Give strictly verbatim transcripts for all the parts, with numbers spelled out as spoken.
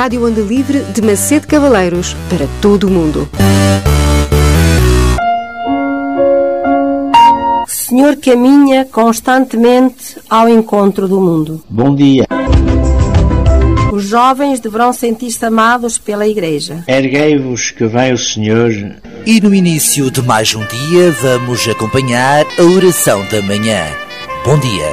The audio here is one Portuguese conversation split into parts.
Rádio Onda Livre de Macedo Cavaleiros para todo o mundo. O Senhor caminha constantemente ao encontro do mundo. Bom dia. Os jovens deverão sentir-se amados pela Igreja. Erguei-vos que vem o Senhor. E no início de mais um dia vamos acompanhar a oração da manhã. Bom dia.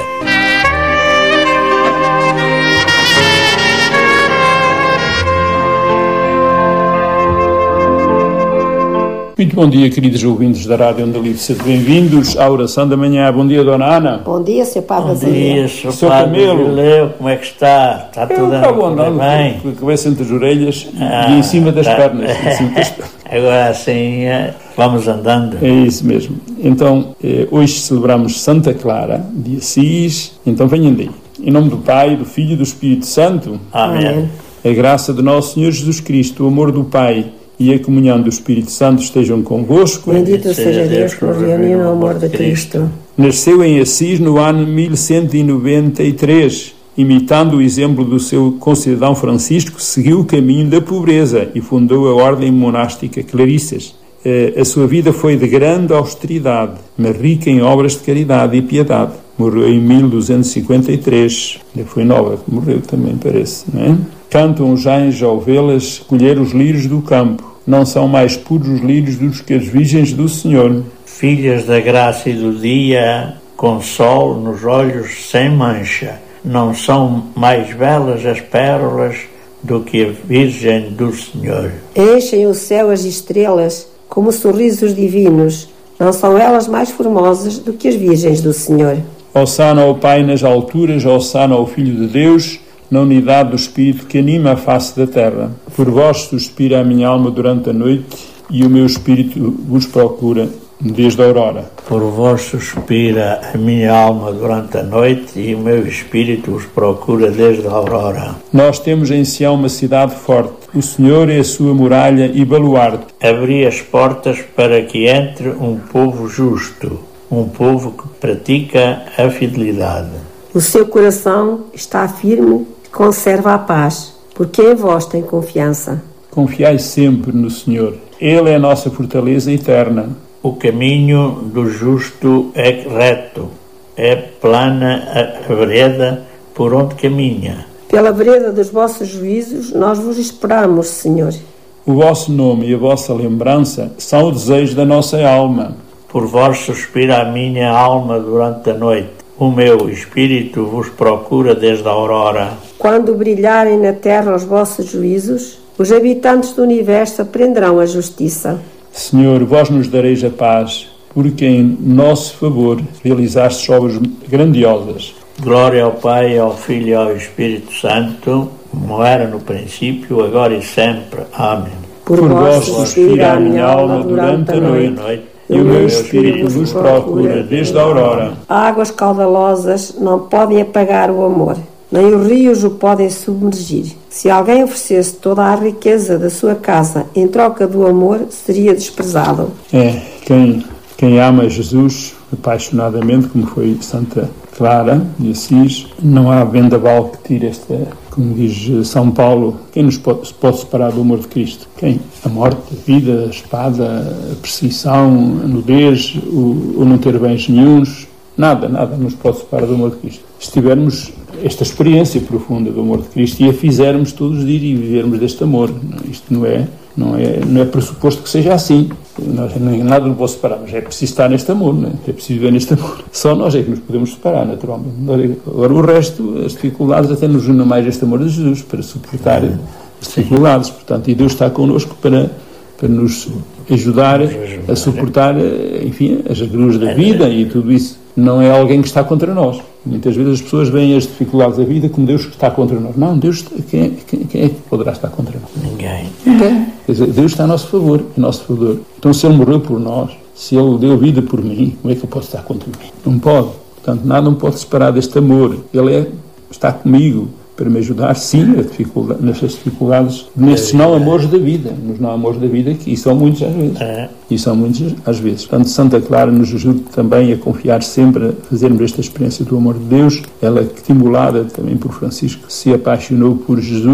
Muito bom dia, queridos ouvintes da Rádio Onda Livre. Sejam bem-vindos à oração da manhã. Bom dia, Dona Ana. Bom dia, seu Padre. Bom dia, Sr. Seu Padre Camelo. Vileu, como é que está? Está tudo Está bom, tudo não, bem? com a cabeça entre as orelhas Ah, e em cima das tá. pernas. Em cima das pernas. Agora assim, eh, vamos andando. É isso mesmo. Então, eh, hoje celebramos Santa Clara de Assis. Então, venham daí. Em nome do Pai, do Filho e do Espírito Santo. Amém. A graça de nosso Senhor Jesus Cristo, o amor do Pai e a comunhão do Espírito Santo estejam convosco. Bendito seja Deus que nos reuniu no amor de Cristo. Nasceu em Assis no ano mil cento e noventa e três. Imitando o exemplo do seu concidadão Francisco, seguiu o caminho da pobreza e fundou a ordem monástica Clarissas. A sua vida foi de grande austeridade, mas rica em obras de caridade e piedade. Morreu em mil duzentos e cinquenta e três. Já foi nova que morreu também, parece, não é? Cantam os anjos ao vê-las colher os lírios do campo. Não são mais puros os lírios dos que as virgens do Senhor. Filhas da graça e do dia, com sol nos olhos sem mancha. Não são mais belas as pérolas do que a Virgem do Senhor. Enchem o céu as estrelas como sorrisos divinos. Não são elas mais formosas do que as virgens do Senhor. Hosana ao Pai nas alturas, hosana ao Filho de Deus, na unidade do Espírito que anima a face da terra. Por vós suspira a minha alma durante a noite e o meu espírito vos procura desde a aurora. Por vós suspira a minha alma durante a noite e o meu espírito vos procura desde a aurora. Nós temos em Sião uma cidade forte. O Senhor é a sua muralha e baluarte. Abri as portas para que entre um povo justo, um povo que pratica a fidelidade. O seu coração está firme e conserva a paz, porque em vós tem confiança. Confiai sempre no Senhor. Ele é a nossa fortaleza eterna. O caminho do justo é reto, é plana a vereda por onde caminha. Pela vereda dos vossos juízos nós vos esperamos, Senhor. O vosso nome e a vossa lembrança são o desejo da nossa alma. Por vós suspira a minha alma durante a noite. O meu espírito vos procura desde a aurora. Quando brilharem na terra os vossos juízos, os habitantes do universo aprenderão a justiça. Senhor, vós nos dareis a paz, porque em nosso favor realizastes obras grandiosas. Glória ao Pai, ao Filho e ao Espírito Santo, como era no princípio, agora e sempre. Amém. Por, Por vós vós suspira a minha alma durante a noite, e o meu espírito vos procura desde a aurora. Águas caudalosas não podem apagar o amor, nem os rios o podem submergir. Se alguém oferecesse toda a riqueza da sua casa em troca do amor, seria desprezado. É, quem, quem ama Jesus apaixonadamente, como foi Santa Clara de Assis, não há vendaval que tire esta, como diz São Paulo, quem nos pode, pode separar do amor de Cristo? Quem? A morte, a vida, a espada, a perseguição, a nudez, o, o não ter bens nenhuns, nada, nada nos pode separar do amor de Cristo. Se tivermos esta experiência profunda do amor de Cristo e a fizermos todos os dias e vivermos deste amor, isto não é, não é, não é pressuposto que seja assim. Nós, nada nos pode separar, mas é preciso estar neste amor, não é? É preciso viver neste amor. Só nós é que nos podemos separar, naturalmente. Agora o resto, as dificuldades, até nos unem mais este amor de Jesus para suportar as dificuldades. Portanto, e Deus está connosco para, para nos ajudar a suportar, enfim, as agruras da vida e tudo isso. Não é alguém que está contra nós. Muitas vezes as pessoas veem as dificuldades da vida como Deus que está contra nós. Não, Deus, quem é, quem, quem é que poderá estar contra nós? Ninguém. Ninguém. Quer dizer, Deus está a nosso favor, a nosso favor. Então, se Ele morreu por nós, se Ele deu vida por mim, como é que eu posso estar contra mim? Não pode. Portanto, nada me pode separar deste amor. Ele é, está comigo para me ajudar, sim, nas dificuldades, nessas dificuldades, nesses não amores da vida, nos não amores da vida, que e são muitos às vezes. É. E são muitos às vezes. Portanto, Santa Clara nos ajuda também a confiar sempre, a fazermos esta experiência do amor de Deus. Ela, estimulada também por Francisco, se apaixonou por Jesus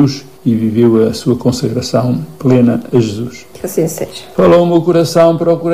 e viveu a sua consagração plena a Jesus. Que assim seja. Falou o meu coração, procurei